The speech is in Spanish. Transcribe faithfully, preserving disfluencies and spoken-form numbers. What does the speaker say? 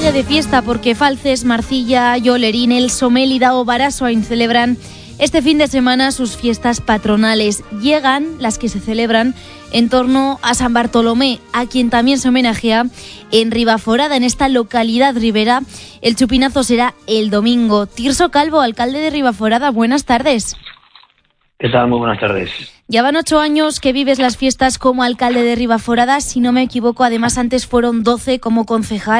ya de fiesta porque Falces, Marcilla, Llolerín, El Somel y Dao Barasoain celebran este fin de semana sus fiestas patronales. Llegan las que se celebran en torno a San Bartolomé, a quien también se homenajea en Ribaforada, en esta localidad ribera. El chupinazo será el domingo. Tirso Calvo, alcalde de Ribaforada, buenas tardes. ¿Qué tal? Muy buenas tardes. Ya van ocho años que vives las fiestas como alcalde de Ribaforada, si no me equivoco, además antes fueron doce como concejal.